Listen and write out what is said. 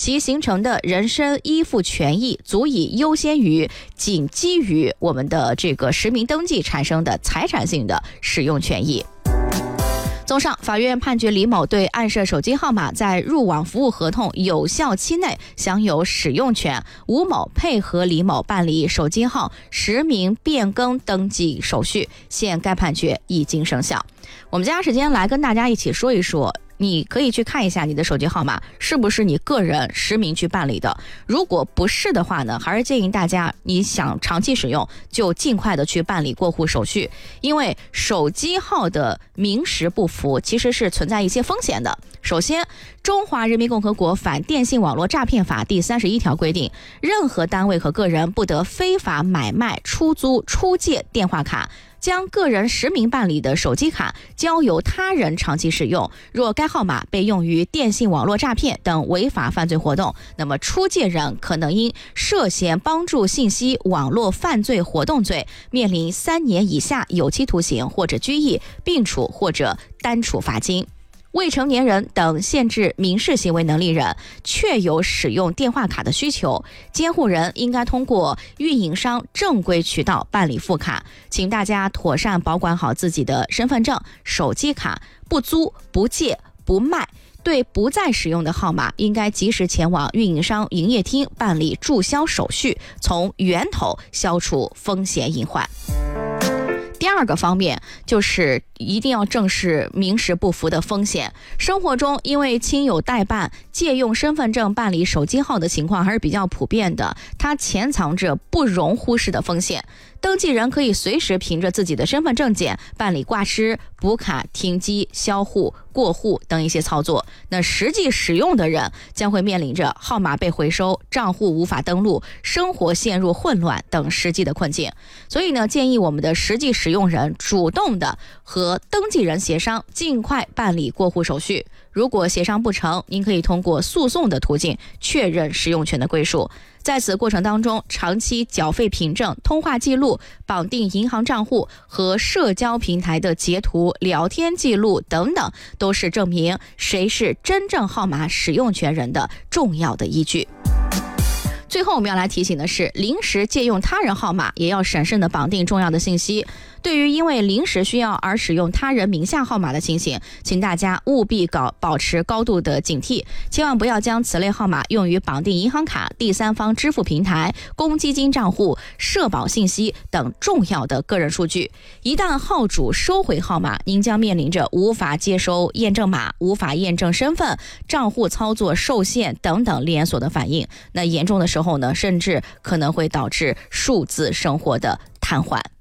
其形成的人身依附权益足以优先于仅基于我们的这个实名登记产生的财产性的使用权益。综上，法院判决李某对暗设手机号码在入网服务合同有效期内享有使用权，吴某配合李某办理手机号实名变更登记手续，现该判决已经生效。我们加时间来跟大家一起说一说，你可以去看一下你的手机号码是不是你个人实名去办理的。如果不是的话呢，还是建议大家你想长期使用就尽快的去办理过户手续，因为手机号的名实不符其实是存在一些风险的。首先，中华人民共和国反电信网络诈骗法第31条规定，任何单位和个人不得非法买卖、出租、出借电话卡，将个人实名办理的手机卡交由他人长期使用，若该号码被用于电信网络诈骗等违法犯罪活动，那么出借人可能因涉嫌帮助信息网络犯罪活动罪，面临3年以下有期徒刑或者拘役，并处或者单处罚金。未成年人等限制民事行为能力人确有使用电话卡的需求，监护人应该通过运营商正规渠道办理复卡。请大家妥善保管好自己的身份证、手机卡，不租、不借、不卖。对不再使用的号码，应该及时前往运营商营业厅办理注销手续，从源头消除风险隐患。第二个方面就是一定要正视名实不符的风险。生活中因为亲友代办、借用身份证办理手机号的情况还是比较普遍的，它潜藏着不容忽视的风险。登记人可以随时凭着自己的身份证件办理挂失、补卡、停机、销户、过户等一些操作，那实际使用的人将会面临着号码被回收、账户无法登录、生活陷入混乱等实际的困境。所以呢，建议我们的实际使用人主动的和登记人协商，尽快办理过户手续。如果协商不成，您可以通过诉讼的途径确认使用权的归属。在此过程当中，长期缴费凭证、通话记录、绑定银行账户和社交平台的截图、聊天记录等等，都是证明谁是真正号码使用权人的重要的依据。最后我们要来提醒的是，临时借用他人号码也要审慎的绑定重要的信息。对于因为临时需要而使用他人名下号码的情形，请大家务必保持高度的警惕，千万不要将此类号码用于绑定银行卡、第三方支付平台、公积金账户、社保信息等重要的个人数据。一旦号主收回号码，您将面临着无法接收验证码、无法验证身份、账户操作受限等等连锁的反应。那严重的时候呢，甚至可能会导致数字生活的瘫痪。